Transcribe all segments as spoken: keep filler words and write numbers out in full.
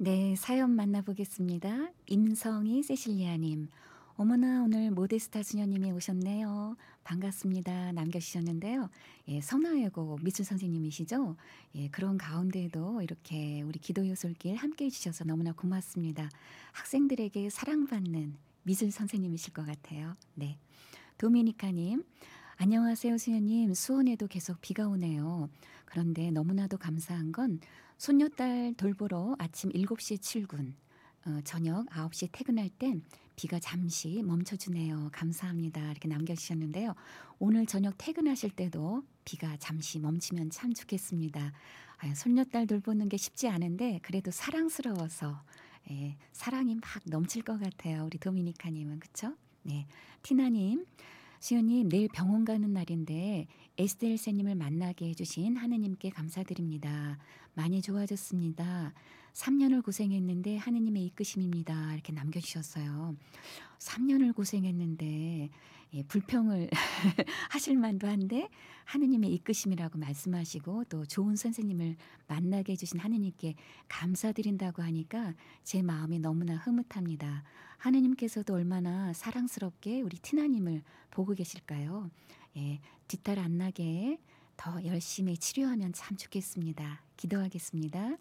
네, 사연 만나보겠습니다. 임성희 세실리아님. 어머나, 오늘 모데스타 수녀님이 오셨네요. 반갑습니다. 남겨주셨는데요. 예, 선화예고 미술 선생님이시죠? 예, 그런 가운데에도 이렇게 우리 기도 요술길 함께 해주셔서 너무나 고맙습니다. 학생들에게 사랑받는 미술 선생님이실 것 같아요. 네. 도미니카님. 안녕하세요, 수녀님. 수원에도 계속 비가 오네요. 그런데 너무나도 감사한 건 손녀딸 돌보러 아침 일곱 시에 출근, 어, 저녁 아홉 시에 퇴근할 땐 비가 잠시 멈춰주네요. 감사합니다. 이렇게 남겨주셨는데요. 오늘 저녁 퇴근하실 때도 비가 잠시 멈추면 참 좋겠습니다. 아, 손녀딸 돌보는 게 쉽지 않은데 그래도 사랑스러워서 예, 사랑이 막 넘칠 것 같아요. 우리 도미니카님은 그쵸? 네, 티나님. 수연님, 내일 병원 가는 날인데 에스텔세님을 만나게 해주신 하느님께 감사드립니다. 많이 좋아졌습니다. 삼 년을 고생했는데 하느님의 이끄심입니다. 이렇게 남겨주셨어요. 삼 년을 고생했는데 예, 불평을 하실 만도 한데 하느님의 이끄심이라고 말씀하시고 또 좋은 선생님을 만나게 해주신 하느님께 감사드린다고 하니까 제 마음이 너무나 흐뭇합니다. 하느님께서도 얼마나 사랑스럽게 우리 티나님을 보고 계실까요? 예, 뒤탈 안 나게 더 열심히 치료하면 참 좋겠습니다. 기도하겠습니다.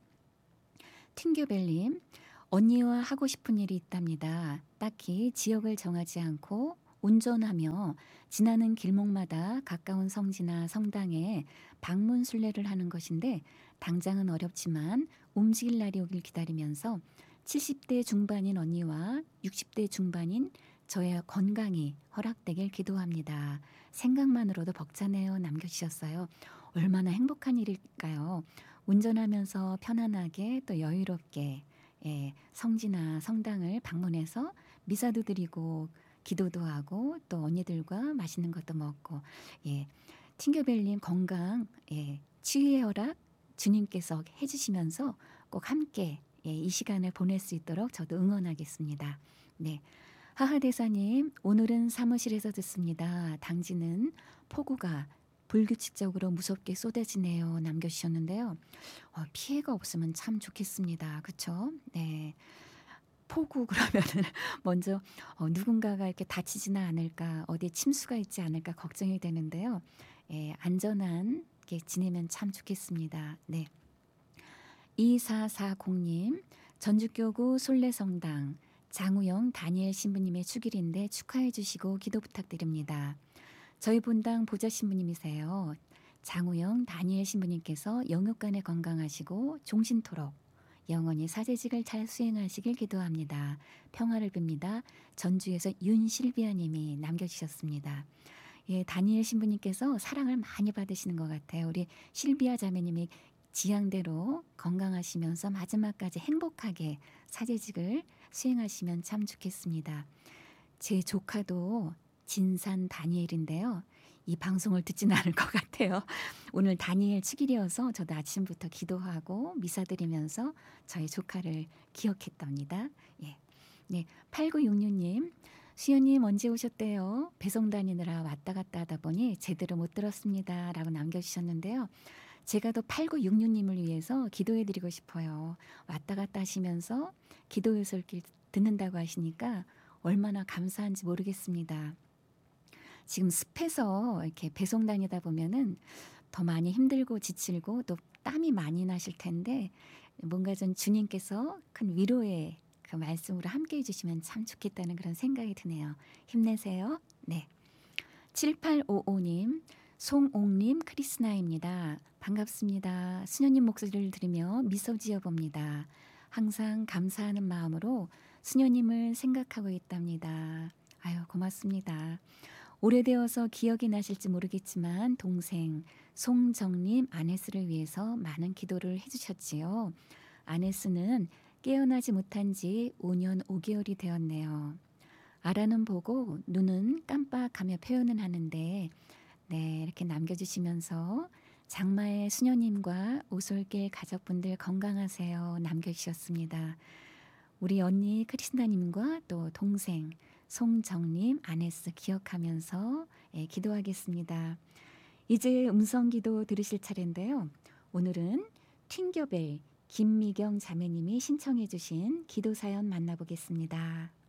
팅교벨님, 언니와 하고 싶은 일이 있답니다. 딱히 지역을 정하지 않고 운전하며 지나는 길목마다 가까운 성지나 성당에 방문 순례를 하는 것인데 당장은 어렵지만 움직일 날이 오길 기다리면서 칠십 대 중반인 언니와 육십 대 중반인 저의 건강이 허락되길 기도합니다. 생각만으로도 벅차네요. 남겨주셨어요. 얼마나 행복한 일일까요? 운전하면서 편안하게 또 여유롭게 예, 성지나 성당을 방문해서 미사도 드리고 기도도 하고 또 언니들과 맛있는 것도 먹고 예, 팅교벨님 건강 예, 치유의 허락 주님께서 해주시면서 꼭 함께 예, 이 시간을 보낼 수 있도록 저도 응원하겠습니다. 네. 하하대사님, 오늘은 사무실에서 듣습니다. 당지는 폭우가 불규칙적으로 무섭게 쏟아지네요. 남겨주셨는데요. 어, 피해가 없으면 참 좋겠습니다. 그쵸? 네. 폭우 그러면은 먼저 어, 누군가가 이렇게 다치지는 않을까, 어디에 침수가 있지 않을까 걱정이 되는데요. 예, 안전하게 지내면 참 좋겠습니다. 네. 이사사공님, 전주교구 솔레성당 장우영 다니엘 신부님의 축일인데 축하해 주시고 기도 부탁드립니다. 저희 본당 보좌 신부님이세요. 장우영 다니엘 신부님께서 영육간에 건강하시고 종신토록 영원히 사제직을 잘 수행하시길 기도합니다. 평화를 빕니다. 전주에서 윤실비아 님이 남겨주셨습니다. 예, 다니엘 신부님께서 사랑을 많이 받으시는 것 같아요. 우리 실비아 자매님이 지향대로 건강하시면서 마지막까지 행복하게 사제직을 수행하시면 참 좋겠습니다. 제 조카도 진산 다니엘인데요. 이 방송을 듣지는 않을 것 같아요. 오늘 다니엘 축일이어서 저도 아침부터 기도하고 미사 드리면서 저희 조카를 기억했답니다. 예. 네, 팔구육육 님. 수연님 언제 오셨대요? 배송 다니느라 왔다 갔다 하다 보니 제대로 못 들었습니다. 라고 남겨주셨는데요. 제가 또 팔구육육 님을 위해서 기도해 드리고 싶어요. 왔다 갔다 하시면서 기도 요술길 듣는다고 하시니까 얼마나 감사한지 모르겠습니다. 지금 습해서 이렇게 배송 다니다 보면은 더 많이 힘들고 지치고 또 땀이 많이 나실 텐데 뭔가 좀 주님께서 큰 위로의 그 말씀으로 함께 해주시면 참 좋겠다는 그런 생각이 드네요. 힘내세요. 네. 칠팔오오 님, 송옥님, 크리스나입니다. 반갑습니다. 수녀님 목소리를 들으며 미소 지어봅니다. 항상 감사하는 마음으로 수녀님을 생각하고 있답니다. 아유, 고맙습니다. 오래되어서 기억이 나실지 모르겠지만 동생 송정님 아네스를 위해서 많은 기도를 해주셨지요. 아네스는 깨어나지 못한 지 오 년 오 개월이 되었네요. 아라는 보고 눈은 깜빡하며 표현은 하는데 네, 이렇게 남겨주시면서 장마의 수녀님과 오솔길 가족분들 건강하세요 남겨주셨습니다. 우리 언니 크리스나님과 또 동생 송정님 아네스 기억하면서 예, 기도하겠습니다. 이제 음성기도 들으실 차례인데요. 오늘은 튕겨벨 김미경 자매님이 신청해 주신 기도 사연 만나보겠습니다.